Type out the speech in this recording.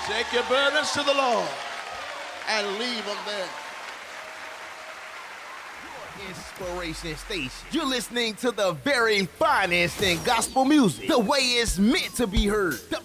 Take your burdens to the Lord and leave them there. Inspiration Station. You're listening to the very finest in gospel music, the way it's meant to be heard.